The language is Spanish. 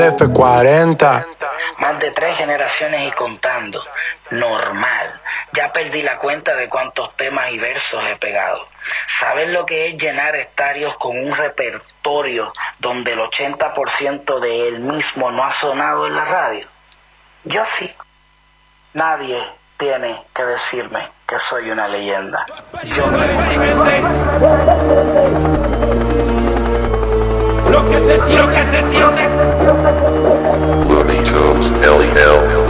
F40. Más de 3 generaciones y contando. Normal. Ya perdí la cuenta de cuántos temas y versos he pegado. ¿Sabes lo que es llenar estadios con un repertorio donde el 80% de él mismo no ha sonado en la radio? Yo sí. Nadie tiene que decirme que soy una leyenda. Yo me lo que se siente. Looney Tunes, L.E.L.